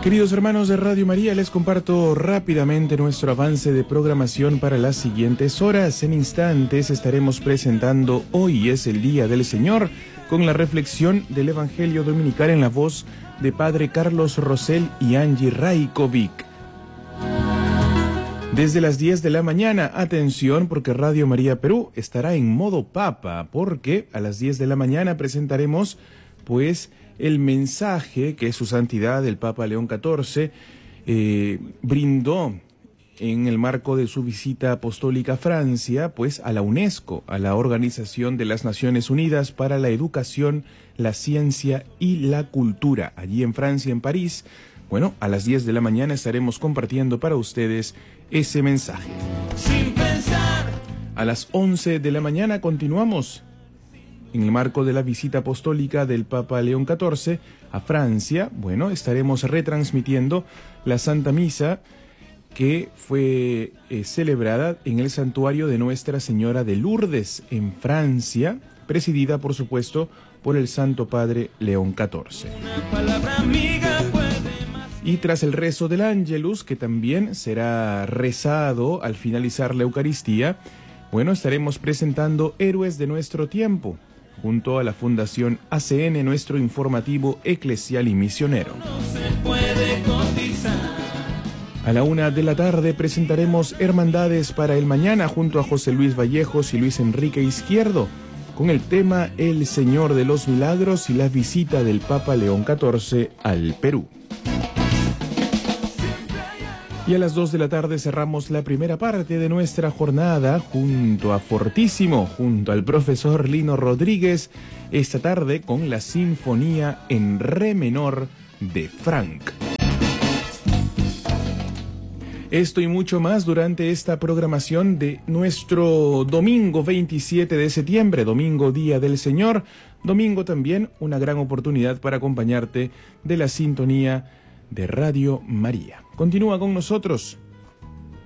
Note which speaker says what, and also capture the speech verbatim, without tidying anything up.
Speaker 1: Queridos hermanos de Radio María, les comparto rápidamente nuestro avance de programación para las siguientes horas. En instantes estaremos presentando Hoy es el Día del Señor, con la reflexión del Evangelio Dominical en la voz de Padre Carlos Rosell y Angie Rajkovic. Desde las diez de la mañana, atención, porque Radio María Perú estará en modo papa, porque a las diez de la mañana presentaremos, pues, el mensaje que su santidad, el Papa León catorce, eh, brindó en el marco de su visita apostólica a Francia, pues a la UNESCO, a la Organización de las Naciones Unidas para la Educación, la Ciencia y la Cultura, allí en Francia, en París. Bueno, a las diez de la mañana estaremos compartiendo para ustedes ese mensaje. Sin pensar. A las once de la mañana continuamos en el marco de la visita apostólica del Papa León catorce a Francia. Bueno, estaremos retransmitiendo la Santa Misa que fue eh, celebrada en el santuario de Nuestra Señora de Lourdes en Francia, presidida por supuesto por el Santo Padre León catorce. Y tras el rezo del Ángelus, que también será rezado al finalizar la Eucaristía, bueno, estaremos presentando Héroes de Nuestro Tiempo, junto a la Fundación A C N, nuestro informativo eclesial y misionero. A la una de la tarde presentaremos Hermandades para el Mañana junto a José Luis Vallejos y Luis Enrique Izquierdo, con el tema El Señor de los Milagros y la visita del Papa León catorce al Perú. Y a las dos de la tarde cerramos la primera parte de nuestra jornada junto a Fortísimo, junto al profesor Lino Rodríguez, esta tarde con la Sinfonía en Re menor de Franck. Esto y mucho más durante esta programación de nuestro domingo veintisiete de septiembre, domingo Día del Señor, domingo también una gran oportunidad para acompañarte de la sintonía de Radio María. Continúa con nosotros